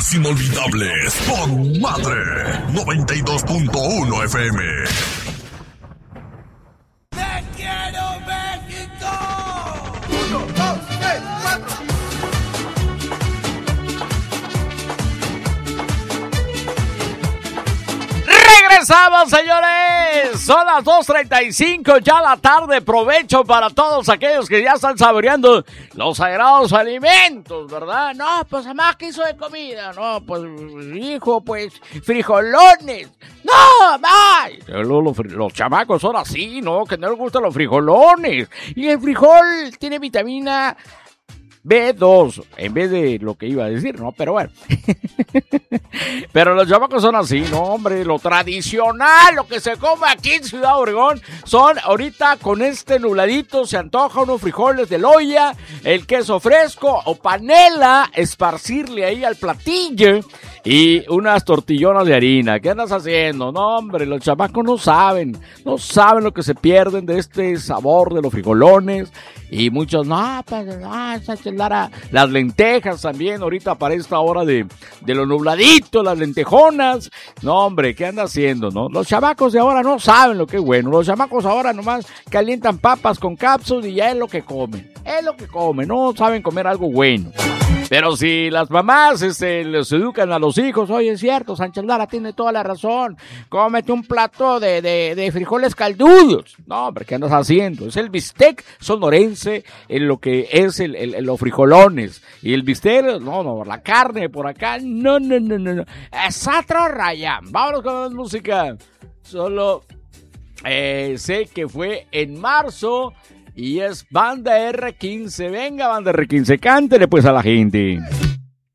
más inolvidables con Madre 92.1 FM. ¡Te quiero, México! 1, 2, 3, 4. Regresamos, señores. Son las 2:35 ya la tarde. Provecho para todos aquellos que ya están saboreando los sagrados alimentos, ¿verdad? No, pues mamá, ¿qué hizo de comida? No, pues hijo, pues frijolones. No, mamá. Los chamacos son así, ¿no? Que no les gustan los frijolones. Y el frijol tiene vitamina B2, en vez de lo que iba a decir, ¿no? Pero bueno. Pero los chamacos son así, ¿no? Hombre, lo tradicional, lo que se come aquí en Ciudad Obregón, son ahorita con este nubladito, se antoja unos frijoles de loya, el queso fresco o panela, esparcirle ahí al platillo y unas tortillonas de harina. ¿Qué andas haciendo? No, hombre, los chamacos no saben lo que se pierden de este sabor de los frijolones. Y muchos, las lentejas también, ahorita para esta hora de los nubladitos, las lentejonas. No, hombre, ¿qué anda haciendo, no? Los chamacos de ahora no saben lo que es bueno. Los chamacos ahora nomás calientan papas con cápsulas y ya es lo que comen. No saben comer algo bueno. Pero si las mamás les educan a los hijos, oye, es cierto, Sánchez Lara tiene toda la razón, cómete un plato de frijoles caldudos. No, hombre, ¿qué andas haciendo? Es el bistec sonorense en lo que es los frijolones. Y el bistec, no, la carne por acá, no. Es otro rayán. Vámonos con la música. Solo sé que fue en marzo. Y es Banda R15. Venga, Banda R15, cántele pues a la gente.